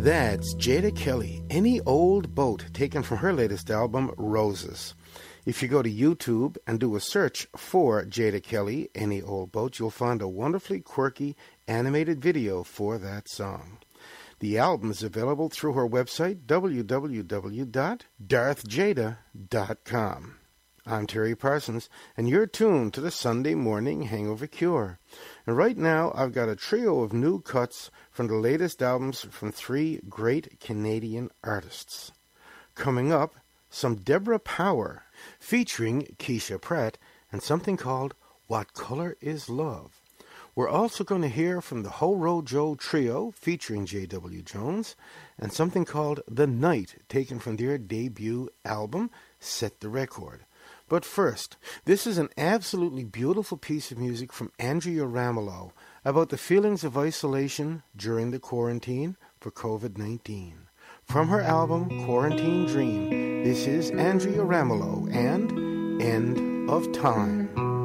That's Jada Kelly, Any Old Boat, taken from her latest album, Roses. If you go to YouTube and do a search for Jada Kelly, Any Old Boat, you'll find a wonderfully quirky animated video for that song. The album is available through her website, www.darthjada.com. I'm Terry Parsons, and you're tuned to the Sunday Morning Hangover Cure. And right now, I've got a trio of new cuts from the latest albums from three great Canadian artists. Coming up, some Deborah Power, featuring Keisha Pratt, and something called What Color Is Love. We're also going to hear from the Ho Ro Joe Trio, featuring J.W. Jones, and something called The Night, taken from their debut album, Set the Record. But first, this is an absolutely beautiful piece of music from Andrea Ramelow about the feelings of isolation during the quarantine for COVID-19. From her album, Quarantine Dream, this is Andrea Ramelow and End of Time.